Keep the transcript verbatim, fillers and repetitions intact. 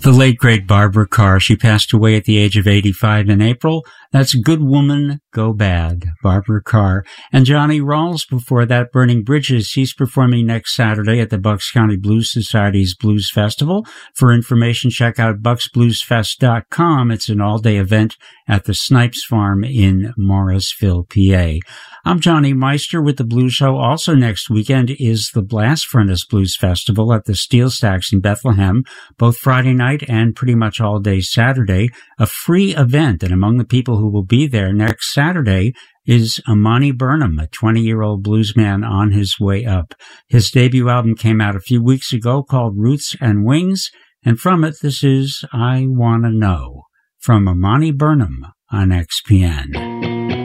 The late, great Barbara Carr. She passed away at the age of eighty-five in April. That's Good Woman, Go Bad, Barbara Carr. And Johnny Rawls before that, Burning Bridges. He's performing next Saturday at the Bucks County Blues Society's Blues Festival. For information, check out bucks blues fest dot com. It's an all-day event at the Snipes Farm in Morrisville, P A. I'm Johnny Meister with the Blues Show. Also next weekend is the Blast Furnace Blues Festival at the Steel Stacks in Bethlehem, both Friday night and pretty much all day Saturday. A free event, and among the people who will be there next Saturday is Amani Burnham, a twenty-year-old bluesman on his way up. His debut album came out a few weeks ago called Roots and Wings, and from it this is I Wanna Know, from Amani Burnham on X P N.